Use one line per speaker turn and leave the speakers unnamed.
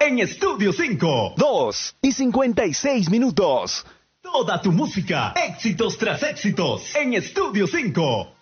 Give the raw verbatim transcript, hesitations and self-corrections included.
en Estudio cinco.
dos y cincuenta y seis minutos.
Toda tu música, éxitos tras éxitos, en Estudio cinco.